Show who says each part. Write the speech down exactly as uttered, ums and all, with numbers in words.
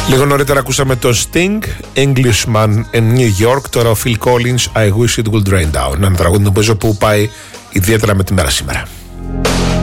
Speaker 1: Λίγο νωρίτερα ακούσαμε το Sting, Englishman in New York. Τώρα ο Phil Collins, I Wish It Would Rain Down. Ένα τραγούδι που πάει ιδιαίτερα με τη μέρα σήμερα.